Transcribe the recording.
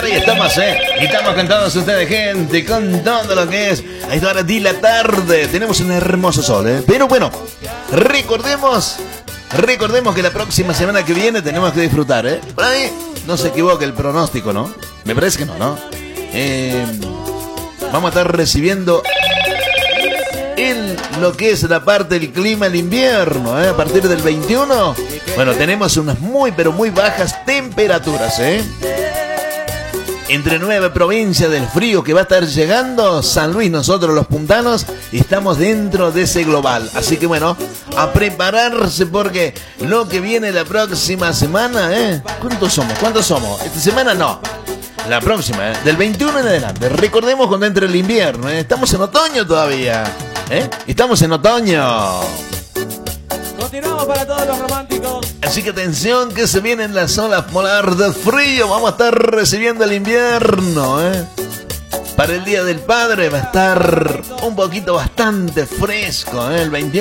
Para ahí estamos, y estamos con todos ustedes, gente, con todo lo que es a esta hora de la tarde. Tenemos un hermoso sol, Pero bueno, recordemos que la próxima semana que viene tenemos que disfrutar, Por ahí no se equivoque el pronóstico, ¿no? Me parece que no. Vamos a estar recibiendo lo que es la parte del clima, el invierno, a partir del 21. Bueno, tenemos unas muy, pero muy bajas temperaturas, Entre 9 provincias del frío que va a estar llegando, San Luis, nosotros los puntanos, estamos dentro de ese global. Así que bueno, a prepararse porque lo que viene la próxima semana, ¿Cuántos somos? Esta semana no. La próxima, del 21 en adelante. Recordemos cuando entre el invierno, Estamos en otoño todavía, Estamos en otoño. Continuamos para todos los románticos. Así que atención que se vienen las olas polar de frío. Vamos a estar recibiendo el invierno, Para el Día del Padre va a estar un poquito bastante fresco, El 21.